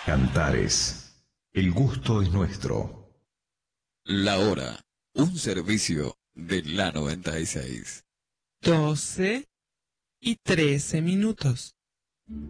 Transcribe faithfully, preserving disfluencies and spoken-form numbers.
Cantares. El gusto es nuestro. La hora. Un servicio de la noventa y seis. doce y trece minutos.